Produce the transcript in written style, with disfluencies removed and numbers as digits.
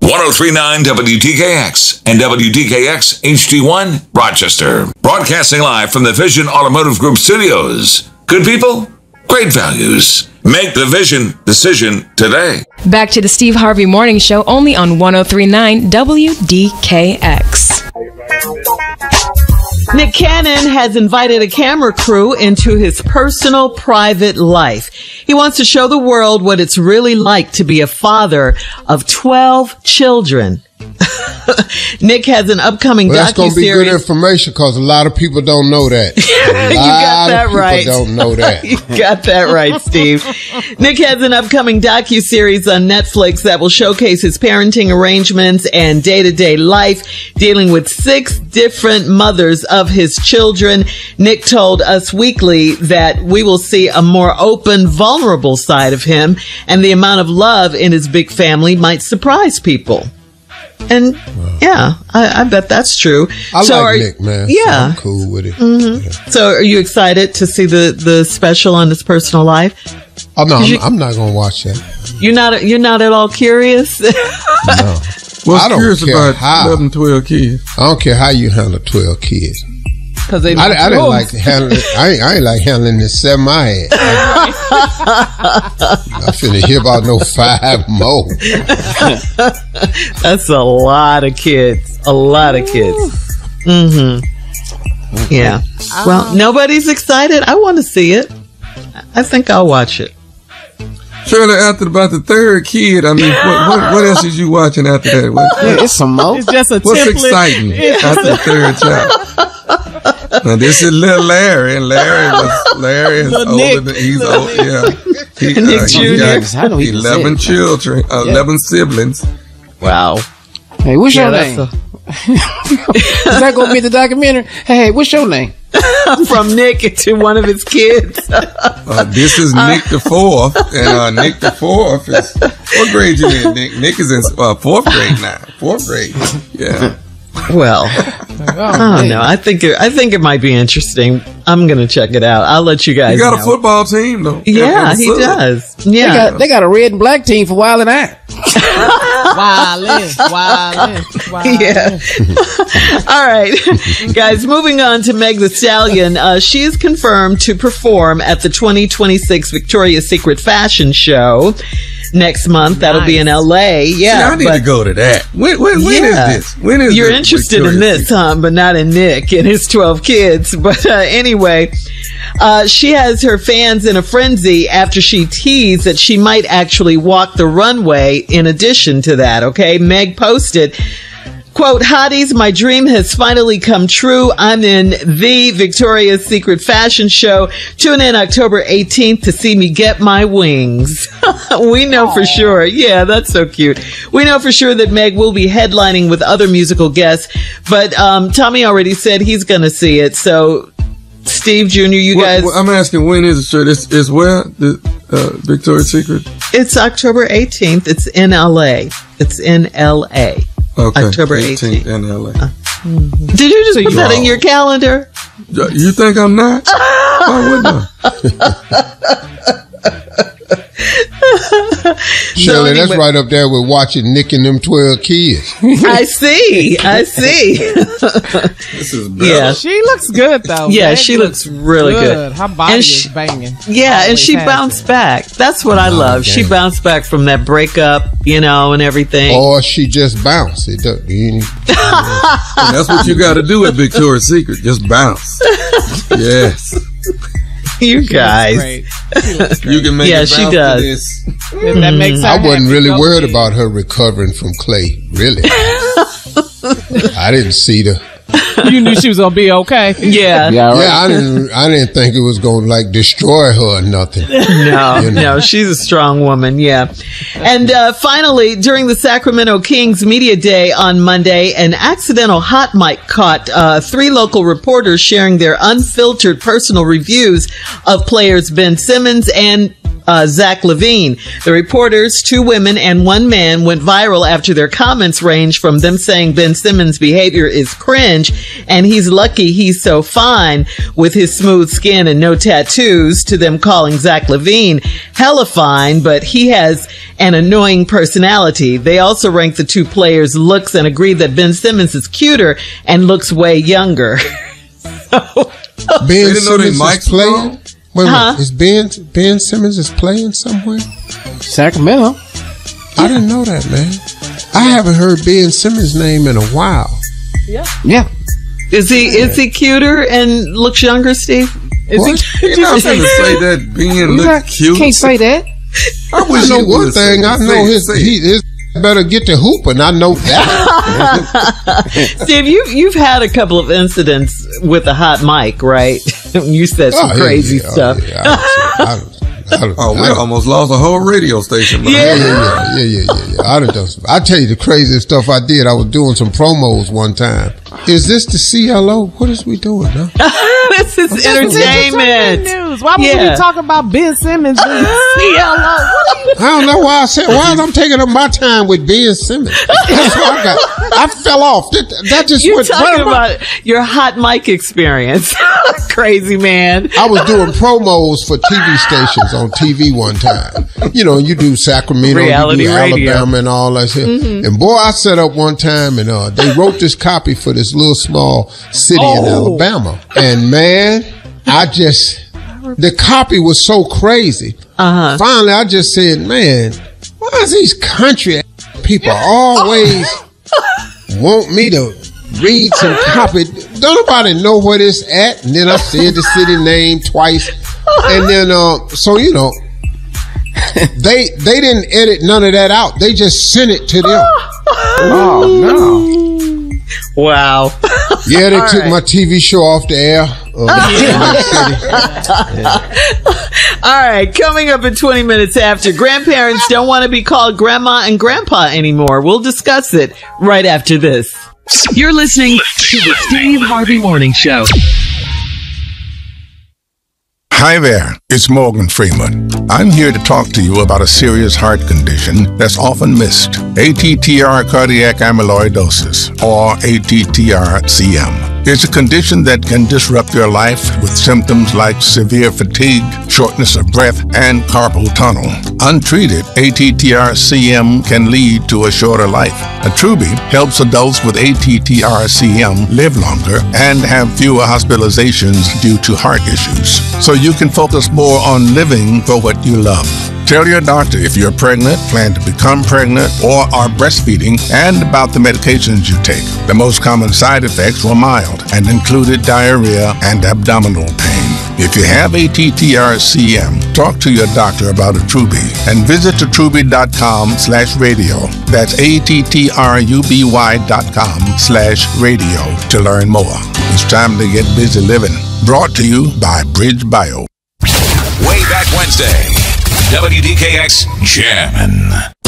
103.9 WDKX and WDKX HD1 Rochester. Broadcasting live from the Vision Automotive Group studios. Good people, great values. Make the Vision decision today. Back to the Steve Harvey Morning Show, only on 103.9 WDKX. Nick Cannon has invited a camera crew into his personal, private life. He wants to show the world what it's really like to be a father of 12 children. Nick has an upcoming docuseries. That's going to be good information because a lot of people don't know that. You got that right. Don't know that. You got that right, Steve. Nick has an upcoming docuseries on Netflix that will showcase his parenting arrangements and day-to-day life, dealing with 6 different mothers of his children. Nick told Us Weekly that we will see a more open, vulnerable side of him, and the amount of love in his big family might surprise people. And yeah, I bet that's true. I like Nick, man. Yeah. So I'm cool with it. Mm-hmm. Yeah. So are you excited to see the special on his personal life? Oh, no, I'm not going to watch that. You're not at all curious? No. What's curious about 11, 12 kids? I don't care how you handle 12 kids. I didn't like handling. I ain't like handling this 7 I had. I finna hear about no 5 more. That's a lot of kids. A lot of kids. Mm-hmm. Yeah. Well, nobody's excited. I want to see it. I think I'll watch it. Shirley, after about the 3rd kid, I mean, what else is you watching after that? It's some more. It's just a What's template. exciting after the 3rd child? Now this is little Larry, and Larry is older than he's old. Yeah, Nick he Jr. got 11 children, 11 siblings. Wow. Hey, what's your name? Is that gonna be the documentary? Hey, what's your name? From Nick to one of his kids. This is Nick the 4th, and Nick the 4th is what grade you in? Nick is in 4th grade now. 4th grade. Yeah. Well, I don't know. I think it might be interesting. I'm gonna check it out. I'll let you guys. He got know. a football team though. Yeah, he does. Yeah, they got a red and black team for Wild and I. Wild. Yeah. All right, guys. Moving on to Meg Thee Stallion. She is confirmed to perform at the 2026 Victoria's Secret Fashion Show next month. That'll be in LA. Yeah, I need to go to that. When is this? When is you're this interested in this, huh? But not in Nick and his 12 kids. But anyway, she has her fans in a frenzy after she teased that she might actually walk the runway in addition to that. Okay, Meg posted, quote, "Hotties, my dream has finally come true. I'm in the Victoria's Secret Fashion Show. Tune in October 18th to see me get my wings." We know for sure. Yeah, that's so cute. We know for sure that Meg will be headlining with other musical guests, but Tommy already said he's going to see it. So, Steve Jr., you guys... I'm asking, when is the show? It's where? The Victoria's Secret? It's October 18th. It's in L.A. Okay. October 18th in LA. Did you just put that in your calendar? You think I'm not? Why wouldn't I? Shirley, that's right up there with watching Nick and them 12 kids. I see. This is better. Yeah. She looks good, though. Yeah, she looks really good. Her body is banging. Yeah, and she bounced back. That's what I love. She bounced back from that breakup, and everything. Or she just bounced. And that's what you got to do at Victoria's Secret. Just bounce. Yes. You guys. You can make it bounce she does. to this. That makes her I wasn't happy. really worried about her recovering from Clay. Really. I didn't see the... You knew she was gonna be okay. Yeah. I didn't think it was gonna destroy her or nothing. No, she's a strong woman. Yeah. And finally, during the Sacramento Kings Media Day on Monday, an accidental hot mic caught 3 local reporters sharing their unfiltered personal reviews of players Ben Simmons and Zach Levine. The reporters, 2 women and 1 man, went viral after their comments range from them saying Ben Simmons' behavior is cringe and he's lucky he's so fine with his smooth skin and no tattoos, to them calling Zach Levine hella fine, but he has an annoying personality. They also ranked the 2 players' looks and agreed that Ben Simmons is cuter and looks way younger. Ben Simmons is playing? Wait a minute. Is Ben Simmons is playing somewhere? Sacramento. I didn't know that, man. I haven't heard Ben Simmons' name in a while. Yeah. Is he cuter and looks younger, Steve? You're not going to say that Ben looks cute. Can't say that. I know one thing. I know his better get to hooping. I know that. Steve, you've had a couple of incidents with a hot mic, right? You said some crazy stuff. We almost lost a whole radio station. Yeah. I tell you the craziest stuff I did. I was doing some promos one time. Is this the CLO? What is we doing, huh? This is entertainment news. Why would we be talking about Ben Simmons and CLO? I don't know why I said. Why am I taking up my time with Ben Simmons? That's what I got. I fell off. That just You're went. talking about your hot mic experience, crazy man. I was doing promos for TV stations on TV one time. You know, you do Sacramento, Reality you do radio. Alabama, and all that shit. Mm-hmm. And boy, I set up one time, and they wrote this copy for this little small city in Alabama. And man, the copy was so crazy. Finally, I just said, man, why is these country people always want me to read some copy? Don't nobody know where it's at? And then I said the city name twice. And then, so, you know, they didn't edit none of that out. They just sent it to them. Oh, no. Wow. Yeah, they took my TV show off the air. All right, coming up in 20 minutes after, grandparents don't want to be called grandma and grandpa anymore. We'll discuss it right after this. You're listening to the Steve Harvey Morning Show. Hi there, it's Morgan Freeman. I'm here to talk to you about a serious heart condition that's often missed. ATTR cardiac amyloidosis, or ATTR-CM. It's a condition that can disrupt your life with symptoms like severe fatigue, shortness of breath, and carpal tunnel. Untreated, ATTR-CM can lead to a shorter life. Attruby helps adults with ATTR-CM live longer and have fewer hospitalizations due to heart issues. So you can focus more on living for what you love. Tell your doctor if you're pregnant, plan to become pregnant, or are breastfeeding, and about the medications you take. The most common side effects were mild and included diarrhea and abdominal pain. If you have ATTR-CM, talk to your doctor about Attruby and visit attruby.com/radio. That's ATTRUBY.com/radio to learn more. It's time to get busy living. Brought to you by Bridge Bio. Way back Wednesday, WDKX Jammin'.